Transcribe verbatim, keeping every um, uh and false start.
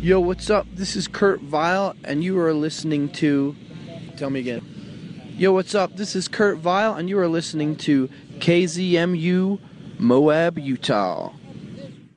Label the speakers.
Speaker 1: Yo, what's up? This is Kurt Vile, and you are listening to... Tell me again. Yo, what's up? This is Kurt Vile, and you are listening to K Z M U, Moab, Utah.